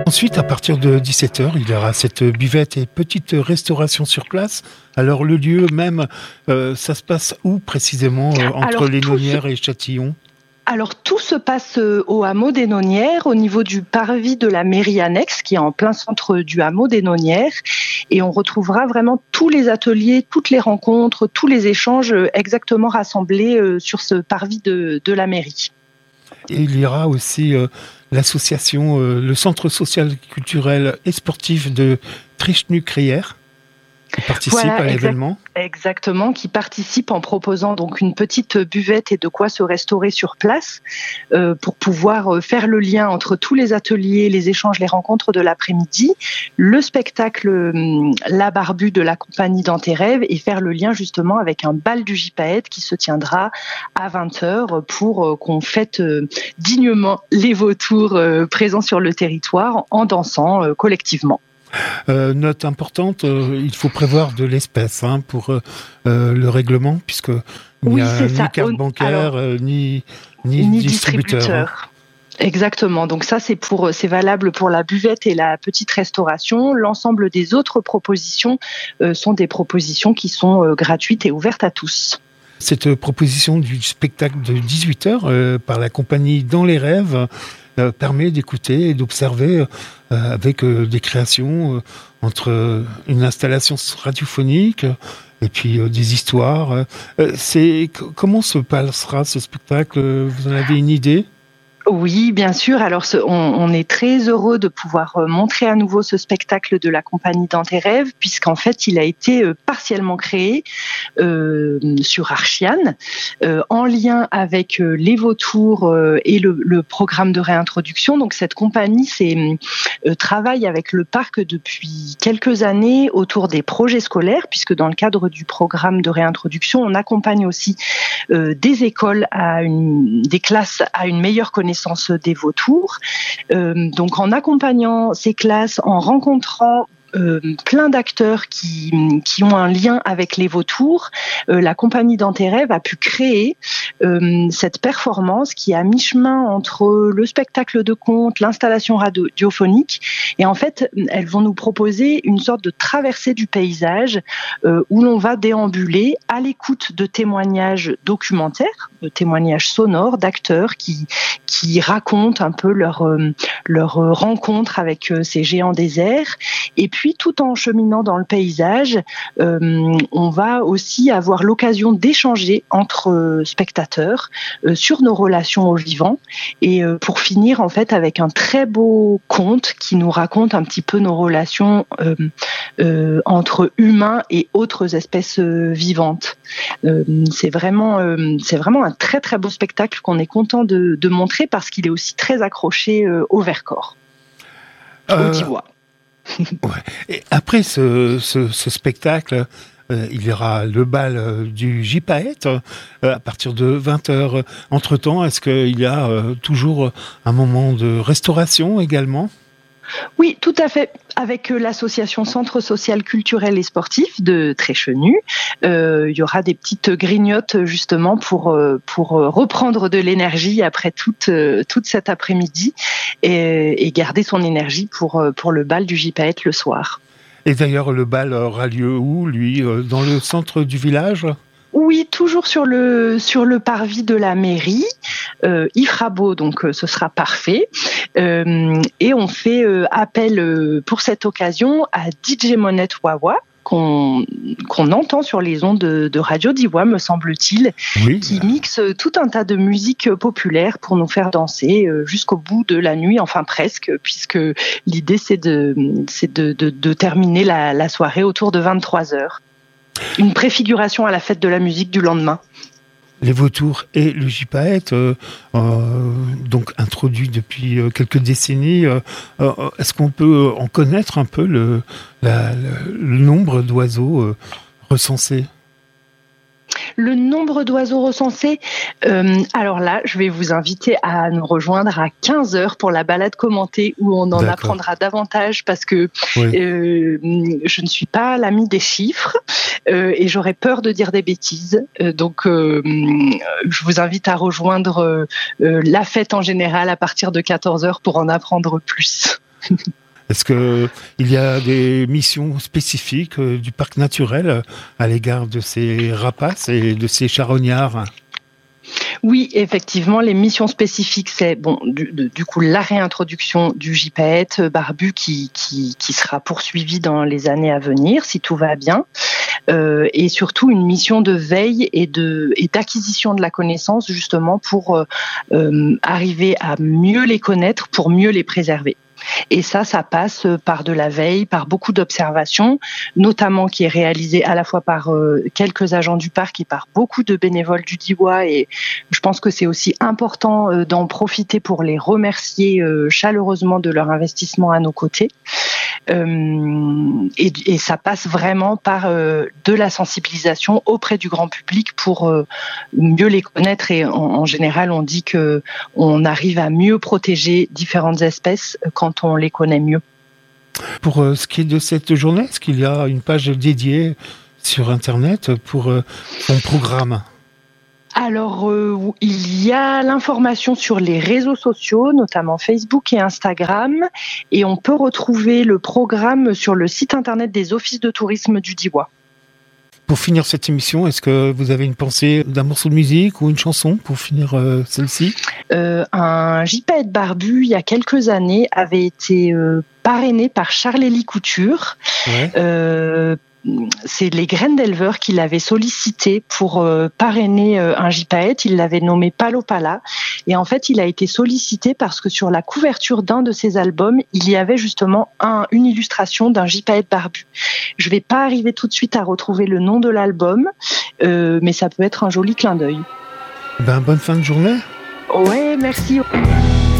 Ensuite, à partir de 17h, il y aura cette buvette et petite restauration sur place. Alors, le lieu même, ça se passe où précisément entre les Nonières et Châtillon ? Alors, tout se passe au hameau des Nonières, au niveau du parvis de la mairie annexe, qui est en plein centre du hameau des Nonières. Et on retrouvera vraiment tous les ateliers, toutes les rencontres, tous les échanges exactement rassemblés sur ce parvis de la mairie. Et il y aura aussi l'association, le centre social, culturel et sportif de Trichenu-Crières qui participe à l'événement. Exactement, qui participe en proposant donc une petite buvette et de quoi se restaurer sur place pour pouvoir faire le lien entre tous les ateliers, les échanges, les rencontres de l'après-midi, le spectacle La Barbue de la compagnie Dans tes rêves et faire le lien justement avec un bal du Gypaète qui se tiendra à 20h pour qu'on fête dignement les vautours présents sur le territoire en dansant collectivement. Note importante, il faut prévoir de l'espèce pour le règlement, puisque il n'y a ni carte bancaire, ni distributeur. Exactement. Donc ça, c'est valable pour la buvette et la petite restauration. L'ensemble des autres propositions sont des propositions qui sont gratuites et ouvertes à tous. Cette proposition du spectacle de 18h par la compagnie Dans les rêves permet d'écouter et d'observer avec des créations entre une installation radiophonique et puis des histoires. Comment se passera ce spectacle ? Vous en avez une idée ? Oui, bien sûr. Alors, on est très heureux de pouvoir montrer à nouveau ce spectacle de la compagnie Dans tes rêves, puisqu'en fait, il a été partiellement créé sur Archiane, en lien avec les vautours et le programme de réintroduction. Donc, cette compagnie travaille avec le parc depuis quelques années autour des projets scolaires, puisque dans le cadre du programme de réintroduction, on accompagne aussi des écoles des classes à une meilleure connaissance des vautours. Donc en accompagnant ces classes, en rencontrant plein d'acteurs qui ont un lien avec les vautours, la compagnie Dans tes rêves a pu créer cette performance qui est à mi-chemin entre le spectacle de conte, l'installation radiophonique, et en fait elles vont nous proposer une sorte de traversée du paysage où l'on va déambuler à l'écoute de témoignages documentaires, de témoignages sonores d'acteurs qui racontent un peu leur rencontre avec ces géants des airs. Et puis, tout en cheminant dans le paysage, on va aussi avoir l'occasion d'échanger entre spectateurs sur nos relations au vivant. Et pour finir, en fait, avec un très beau conte qui nous raconte un petit peu nos relations entre humains et autres espèces vivantes. C'est vraiment un très très beau spectacle qu'on est content de montrer parce qu'il est aussi très accroché au Vercors, au Diois. Ouais. Et après ce spectacle, il y aura le bal du Gypaète à partir de 20h. Entre-temps, est-ce qu'il y a toujours un moment de restauration également ? Oui, tout à fait. Avec l'association Centre social, culturel et sportif de Trichenu, il y aura des petites grignotes justement pour reprendre de l'énergie après toute cet après-midi et garder son énergie pour le bal du Gypaète le soir. Et d'ailleurs, le bal aura lieu où, lui ? Dans le centre du village ? Oui, toujours sur le parvis de la mairie. Il fera beau, donc ce sera parfait. Et on fait appel pour cette occasion à DJ Monette Wawa, qu'on entend sur les ondes de Radio Diois, me semble-t-il, oui, qui mixe tout un tas de musique populaire pour nous faire danser jusqu'au bout de la nuit, enfin presque, puisque l'idée c'est de terminer la soirée autour de 23h. Une préfiguration à la fête de la musique du lendemain. Les vautours et le Gypaète, donc introduits depuis quelques décennies, est-ce qu'on peut en connaître un peu le nombre d'oiseaux recensés ? Le nombre d'oiseaux recensés, alors là, je vais vous inviter à nous rejoindre à 15h pour la balade commentée où on en apprendra davantage parce que oui, je ne suis pas l'amie des chiffres et j'aurais peur de dire des bêtises. Donc, je vous invite à rejoindre la fête en général à partir de 14h pour en apprendre plus. Est-ce qu'il y a des missions spécifiques du parc naturel à l'égard de ces rapaces et de ces charognards ? Oui, effectivement, les missions spécifiques, c'est du coup la réintroduction du gypaète barbu qui sera poursuivie dans les années à venir, si tout va bien, et surtout une mission de veille et d'acquisition de la connaissance, justement pour arriver à mieux les connaître, pour mieux les préserver. Et ça passe par de la veille, par beaucoup d'observations, notamment qui est réalisée à la fois par quelques agents du parc et par beaucoup de bénévoles du Diois. Et je pense que c'est aussi important d'en profiter pour les remercier chaleureusement de leur investissement à nos côtés. Et ça passe vraiment par de la sensibilisation auprès du grand public pour mieux les connaître. Et en général, on dit que on arrive à mieux protéger différentes espèces quand on les connaît mieux. Pour ce qui est de cette journée, est-ce qu'il y a une page dédiée sur Internet pour son programme ? Alors, il y a l'information sur les réseaux sociaux, notamment Facebook et Instagram, et on peut retrouver le programme sur le site internet des offices de tourisme du Diois. Pour finir cette émission, est-ce que vous avez une pensée d'un morceau de musique ou une chanson pour finir celle-ci ? Un gypaète barbu, il y a quelques années, avait été parrainé par Charles-Élie Couture. Ouais. C'est les graines d'éleveurs qui l'avaient sollicité pour parrainer un gypaète. Il l'avait nommé Palopala. Et en fait, il a été sollicité parce que sur la couverture d'un de ses albums, il y avait justement une illustration d'un gypaète barbu. Je vais pas arriver tout de suite à retrouver le nom de l'album, mais ça peut être un joli clin d'œil. Bonne fin de journée. Ouais, merci.